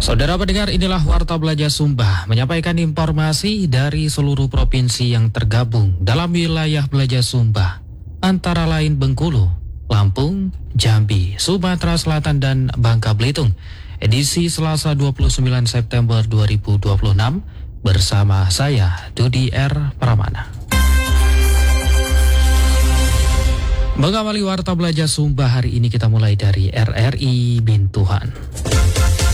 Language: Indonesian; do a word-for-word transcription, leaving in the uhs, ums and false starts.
Saudara pendengar, inilah Warta Belajar Sumba menyampaikan informasi dari seluruh provinsi yang tergabung dalam wilayah Belajar Sumba, antara lain Bengkulu, Lampung, Jambi, Sumatera Selatan, dan Bangka Belitung. Edisi Selasa dua puluh sembilan September dua ribu dua puluh enam bersama saya, Dudi R. Pramana. Mengawali Warta Belajar Sumba hari ini kita mulai dari R R I Bintuhan.